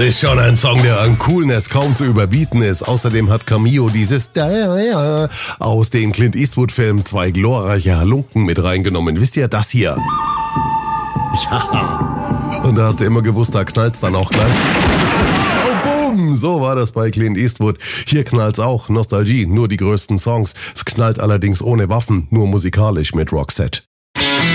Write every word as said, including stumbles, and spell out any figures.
ist schon ein Song, der an Coolness kaum zu überbieten ist. Außerdem hat Cameo dieses Da ja ja aus dem Clint Eastwood-Film zwei glorreiche Halunken mit reingenommen. Wisst ihr, das hier? Ja. Und da hast du immer gewusst, da knallt's dann auch gleich. So, boom! So war das bei Clint Eastwood. Hier knallt's auch. Nostalgie, nur die größten Songs. Es knallt allerdings ohne Waffen, nur musikalisch mit Roxette.